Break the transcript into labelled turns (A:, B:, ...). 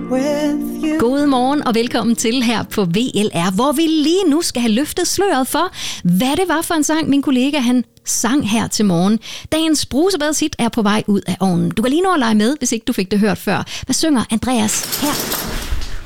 A: with you.
B: God morgen og velkommen til her på VLR, hvor vi lige nu skal have løftet sløret for, hvad det var for en sang, min kollega han sang her til morgen. Dagens brusebadshit er på vej ud af ovnen. Du kan lige nå at lege med, hvis ikke du fik det hørt før. Hvad synger Andreas her?